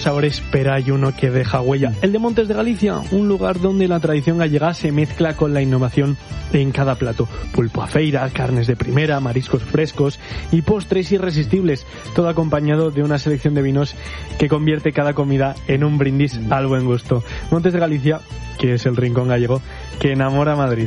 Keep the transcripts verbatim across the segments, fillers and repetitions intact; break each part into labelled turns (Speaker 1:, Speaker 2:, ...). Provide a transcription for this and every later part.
Speaker 1: sabores, pero hay uno que deja huella. El de Montes de Galicia, un lugar donde la tradición gallega se mezcla con la innovación en cada plato. Pulpo a feira, carnes de primera, mariscos frescos y postres irresistibles, todo acompañado de una selección de vinos que convierte cada comida en un brindis al buen gusto. Montes de Galicia, que es el rincón gallego que enamora a Madrid.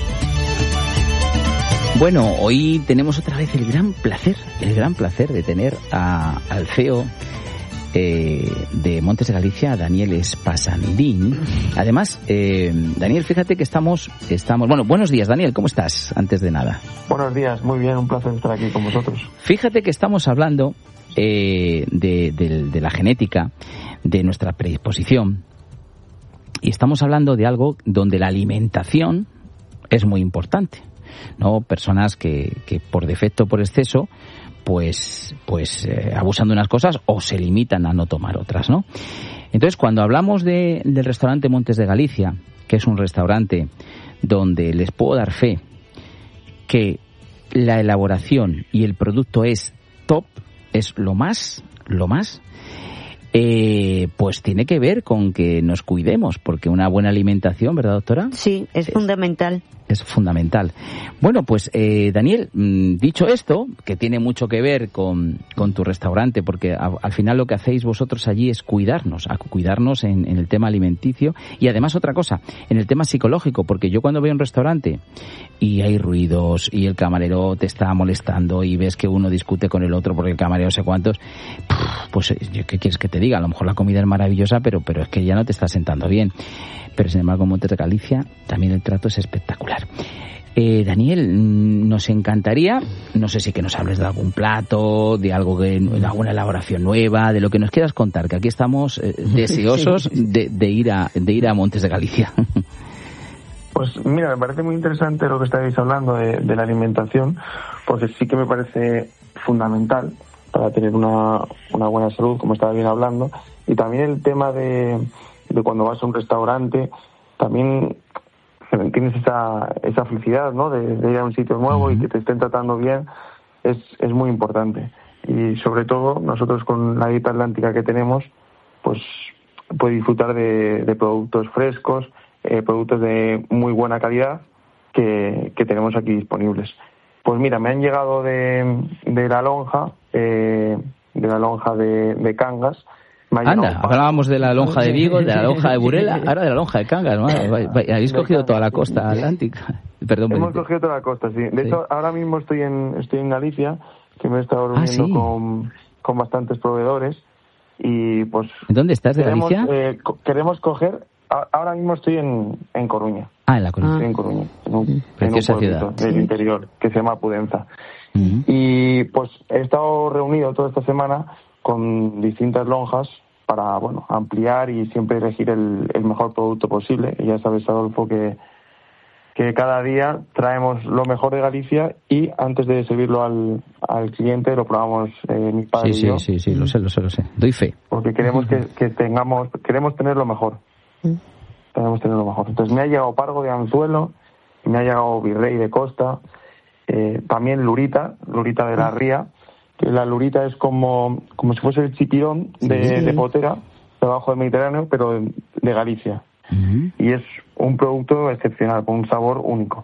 Speaker 2: Bueno, hoy tenemos otra vez el gran placer, el gran placer de tener a, al C E O Eh, de Montes de Galicia, Daniel Espasandín. Además, eh, Daniel, fíjate que estamos, estamos... Bueno, buenos días, Daniel, ¿cómo estás? Antes de nada.
Speaker 3: Buenos días, muy bien, un placer estar aquí con vosotros.
Speaker 2: Fíjate que estamos hablando eh, de, de, de la genética, de nuestra predisposición, y estamos hablando de algo donde la alimentación es muy importante, ¿no? Personas que, que por defecto, por exceso, pues pues eh, abusan de unas cosas o se limitan a no tomar otras, ¿no? Entonces, cuando hablamos de, del restaurante Montes de Galicia, que es un restaurante donde les puedo dar fe que la elaboración y el producto es top, es lo más, lo más, eh, pues tiene que ver con que nos cuidemos, porque una buena alimentación, ¿verdad, doctora?
Speaker 4: Sí, es, es fundamental.
Speaker 2: Es fundamental. Bueno, pues eh, Daniel, dicho esto, que tiene mucho que ver con, con tu restaurante, porque a, al final lo que hacéis vosotros allí es cuidarnos, a cuidarnos en, en el tema alimenticio y además otra cosa, en el tema psicológico, porque yo cuando veo un restaurante y hay ruidos y el camarero te está molestando y ves que uno discute con el otro porque el camarero no sé cuántos, pues ¿qué quieres que te diga? A lo mejor la comida es maravillosa, pero, pero es que ya no te está sentando bien. Pero sin embargo en Montes de Galicia también el trato es espectacular. Eh, Daniel, nos encantaría, no sé si que nos hables de algún plato, de algo que, de alguna elaboración nueva, de lo que nos quieras contar, que aquí estamos eh, deseosos sí. de, de ir a de ir a Montes de Galicia.
Speaker 3: Pues mira, me parece muy interesante lo que estáis hablando de, de la alimentación, porque sí que me parece fundamental para tener una, una buena salud, como estaba bien hablando, y también el tema de, de cuando vas a un restaurante, también tienes esa esa felicidad, ¿no? De, de ir a un sitio nuevo uh-huh. y que te estén tratando bien, es es muy importante. Y sobre todo nosotros con la dieta atlántica que tenemos, pues puedes disfrutar de, de productos frescos, eh, productos de muy buena calidad que, que tenemos aquí disponibles. Pues mira, me han llegado de, de la lonja, eh, de la lonja de, de Cangas.
Speaker 2: Anda, hablábamos de la lonja de Vigo, de la lonja de Burela, ahora de la lonja de Cangas, ¿no? Habéis cogido toda la costa atlántica. Perdón,
Speaker 3: Hemos cogido toda la costa, sí. De sí. hecho, ahora mismo estoy en estoy en Galicia, que me he estado reuniendo ah, ¿sí? con, con bastantes proveedores y pues...
Speaker 2: ¿Dónde estás, de
Speaker 3: queremos,
Speaker 2: Galicia?
Speaker 3: Eh, co- queremos coger... Ahora mismo estoy en, en Coruña.
Speaker 2: Ah, en la Coruña.
Speaker 3: Estoy en Coruña, en un,
Speaker 2: Preciosa
Speaker 3: en un
Speaker 2: ciudad.
Speaker 3: del sí. interior, que se llama Pudenza.
Speaker 2: Uh-huh.
Speaker 3: Y pues he estado reunido toda esta semana con distintas lonjas para, bueno, ampliar y siempre elegir el, el mejor producto posible. Y ya sabes, Adolfo, que, que cada día traemos lo mejor de Galicia y antes de servirlo al, al cliente lo probamos eh, mi padre
Speaker 2: sí,
Speaker 3: y yo.
Speaker 2: Sí, sí, sí, lo sé, lo sé, lo sé. Doy fe.
Speaker 3: Porque queremos que, que tengamos, queremos tener lo mejor. Queremos tener lo mejor. Entonces me ha llegado pargo de anzuelo, me ha llegado virrey de costa, eh, también lurita, lurita de la ría, que la lurita es como, como si fuese el chipirón de, sí. de potera, debajo del Mediterráneo, pero de, de Galicia. Uh-huh. Y es un producto excepcional, con un sabor único.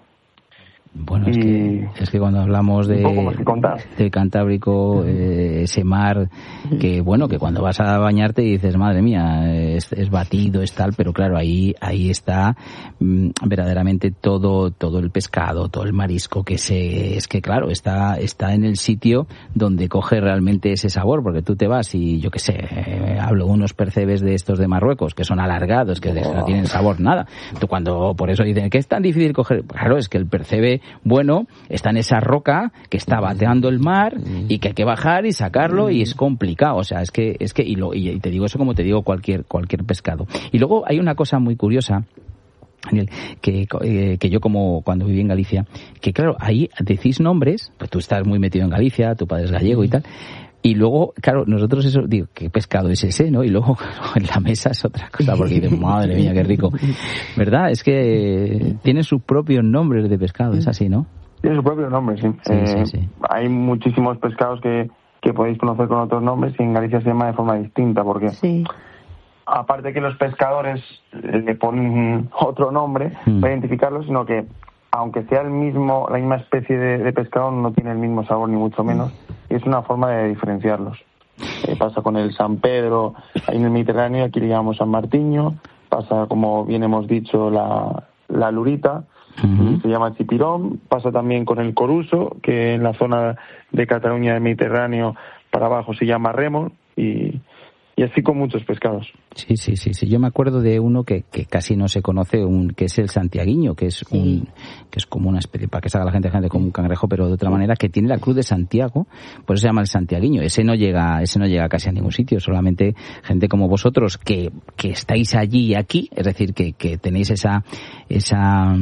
Speaker 2: Bueno, es, y que, es que cuando hablamos de del Cantábrico, eh, ese mar, que bueno, que cuando vas a bañarte dices, madre mía, es, es batido, es tal, pero claro, ahí ahí está mmm, verdaderamente todo todo el pescado, todo el marisco, que se es que claro, está está en el sitio donde coge realmente ese sabor, porque tú te vas y yo qué sé, eh, hablo unos percebes de estos de Marruecos, que son alargados, que oh. no tienen sabor, nada. Tú cuando, por eso dicen que es tan difícil coger, claro, es que el percebe bueno, está en esa roca que está bateando el mar y que hay que bajar y sacarlo y es complicado, o sea, es que es que y, lo, y te digo eso como te digo cualquier cualquier pescado. Y luego hay una cosa muy curiosa, Daniel, que eh, que yo como cuando viví en Galicia, que claro, ahí decís nombres, pues tú estás muy metido en Galicia, tu padre es gallego y tal. Y luego, claro, nosotros eso, digo, ¿qué pescado es ese, no? Y luego en la mesa es otra cosa, porque dices, madre mía, qué rico. ¿Verdad? Es que tienen sus propios nombres de pescado, es así, ¿no?
Speaker 3: Tiene su propio nombre, sí.
Speaker 2: Sí,
Speaker 3: eh,
Speaker 2: sí, sí.
Speaker 3: Hay muchísimos pescados que, que podéis conocer con otros nombres y en Galicia se llama de forma distinta, porque
Speaker 4: sí.
Speaker 3: aparte que los pescadores le ponen otro nombre mm. para identificarlo, sino que aunque sea el mismo, la misma especie de, de pescado, no tiene el mismo sabor ni mucho menos, y es una forma de diferenciarlos. Eh, pasa con el San Pedro ahí en el Mediterráneo, aquí le llamamos San Martiño, pasa, como bien hemos dicho, la, la lurita, uh-huh. se llama chipirón, pasa también con el coruso, que en la zona de Cataluña del Mediterráneo para abajo se llama remo, y y así con muchos pescados.
Speaker 2: Sí, sí, sí, sí. Yo me acuerdo de uno que, que casi no se conoce, un que es el santiaguiño, que es sí. un que es como una especie, para que se haga la gente, gente como un cangrejo, pero de otra manera, que tiene la cruz de Santiago, por eso se llama el santiaguiño. Ese no llega, ese no llega casi a ningún sitio, solamente gente como vosotros que que estáis allí y aquí, es decir, que que tenéis esa esa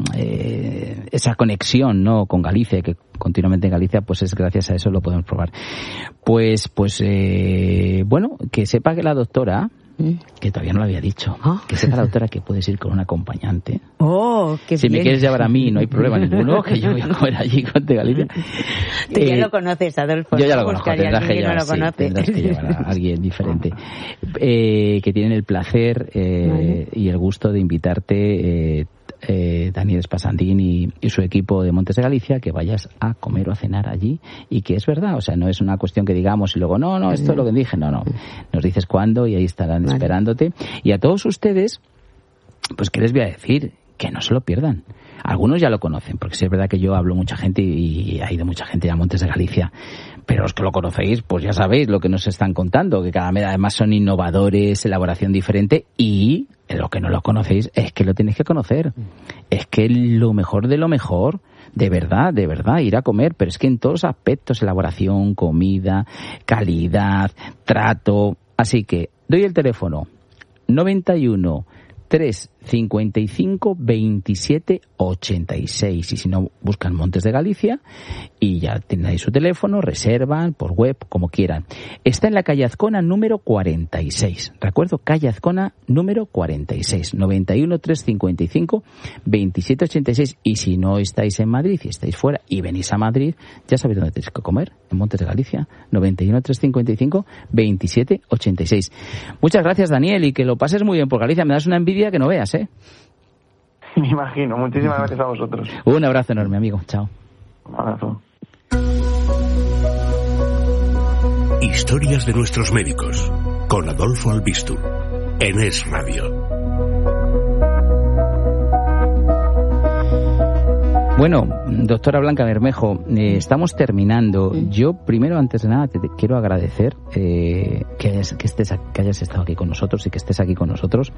Speaker 2: eh, esa conexión, ¿no?, con Galicia, que continuamente en Galicia, pues es gracias a eso lo podemos probar. Pues pues eh, bueno, que sepa que la doctora, que todavía no lo había dicho, ¿oh? que sepa la doctora que puedes ir con un acompañante.
Speaker 4: Oh, qué
Speaker 2: si
Speaker 4: bien.
Speaker 2: Me quieres llevar a mí, no hay problema ninguno, que yo voy a comer allí con de Galicia.
Speaker 4: Tú eh, ya lo conoces, Adolfo.
Speaker 2: Yo ya lo conozco, tendrás que, llevar,
Speaker 4: no lo
Speaker 2: sí, tendrás que llevar a alguien diferente. Eh, que tienen el placer eh, vale. y el gusto de invitarte, eh, Eh, Daniel Spasandín y, y su equipo de Montes de Galicia, que vayas a comer o a cenar allí, y que es verdad, o sea, no es una cuestión que digamos y luego no, no, esto es lo que dije, no, no, nos dices cuándo y ahí estarán vale. esperándote. Y a todos ustedes, pues qué les voy a decir, que no se lo pierdan. Algunos ya lo conocen, porque sí es verdad que yo hablo mucha gente y ha ido mucha gente a Montes de Galicia, pero los que lo conocéis, pues ya sabéis lo que nos están contando, que cada vez además son innovadores, elaboración diferente, y lo que no lo conocéis es que lo tenéis que conocer. Es que lo mejor de lo mejor, de verdad, de verdad, ir a comer, pero es que en todos los aspectos, elaboración, comida, calidad, trato. Así que doy el teléfono noventa y uno, tres cincuenta y cinco, veintisiete ochenta y seis, y si no, buscan Montes de Galicia y ya tienen ahí su teléfono, reservan por web, como quieran. Está en la calle Azcona número cuarenta y seis, ¿recuerdo? Calle Azcona número cuarenta y seis, noventa y uno, tres cincuenta y cinco, veintisiete ochenta y seis, y si no estáis en Madrid y estáis fuera y venís a Madrid, ya sabéis dónde tenéis que comer, en Montes de Galicia, noventa y uno, tres cincuenta y cinco, veintisiete ochenta y seis. Muchas gracias, Daniel, y que lo pases muy bien por Galicia. Me das una envidia que no veas, ¿eh?
Speaker 3: Me imagino. Muchísimas gracias a vosotros.
Speaker 2: Un abrazo enorme, amigo. Chao.
Speaker 3: Un abrazo.
Speaker 5: Historias de nuestros médicos, con Adolfo Albistur, en Es Radio.
Speaker 2: Bueno, doctora Blanca Bermejo, eh, estamos terminando. Yo, primero, antes de nada, te, te quiero agradecer eh, que, hayas, que, estés, que hayas estado aquí con nosotros y que estés aquí con nosotros.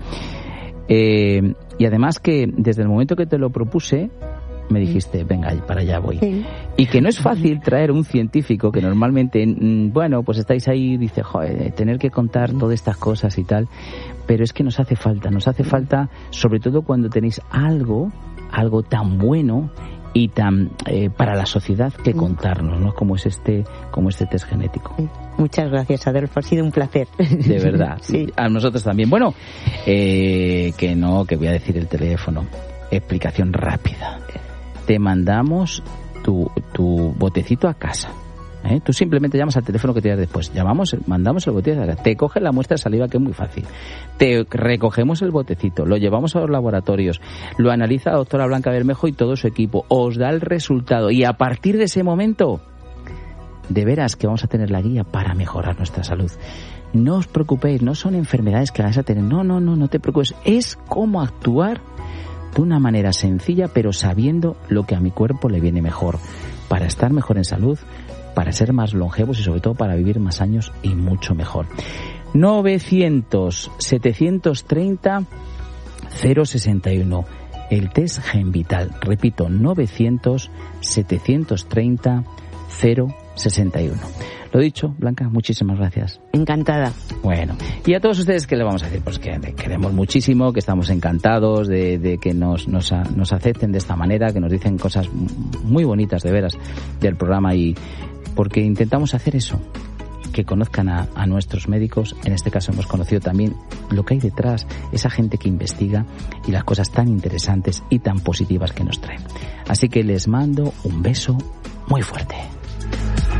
Speaker 2: Eh, y además que desde el momento que te lo propuse, me dijiste, venga, para allá voy. Sí. Y que no es fácil traer un científico que normalmente, bueno, pues estáis ahí, dice, joder, tener que contar todas estas cosas y tal, pero es que nos hace falta, nos hace falta, sobre todo cuando tenéis algo, algo tan bueno y tan eh, para la sociedad que contarnos, ¿no? Como es este, como este test genético.
Speaker 4: Sí. Muchas gracias, Adolfo, ha sido un placer.
Speaker 2: De verdad.
Speaker 4: Sí.
Speaker 2: A nosotros también. Bueno, eh, que no, que voy a decir el teléfono. Explicación rápida. Te mandamos tu, tu botecito a casa. ¿Eh? Tú simplemente llamas al teléfono que tienes después. Llamamos, mandamos el botecito a casa. Te coges la muestra de saliva, que es muy fácil. Te recogemos el botecito, lo llevamos a los laboratorios, lo analiza la doctora Blanca Bermejo y todo su equipo. Os da el resultado y a partir de ese momento, de veras que vamos a tener la guía para mejorar nuestra salud. No os preocupéis, no son enfermedades que vais a tener. No, no, no, no te preocupes. Es cómo actuar de una manera sencilla, pero sabiendo lo que a mi cuerpo le viene mejor, para estar mejor en salud, para ser más longevos y sobre todo para vivir más años y mucho mejor. novecientos, setecientos treinta, cero sesenta y uno. El test Genvital. Repito, novecientos, setecientos treinta, cero sesenta y uno. Lo dicho, Blanca, muchísimas gracias.
Speaker 4: Encantada.
Speaker 2: Bueno, y a todos ustedes, ¿qué le vamos a decir? Pues que queremos muchísimo, que estamos encantados de, de que nos, nos, nos acepten de esta manera, que nos dicen cosas muy bonitas, de veras, del programa, y porque intentamos hacer eso, que conozcan a, a nuestros médicos. En este caso hemos conocido también lo que hay detrás, esa gente que investiga y las cosas tan interesantes y tan positivas que nos traen. Así que les mando un beso muy fuerte.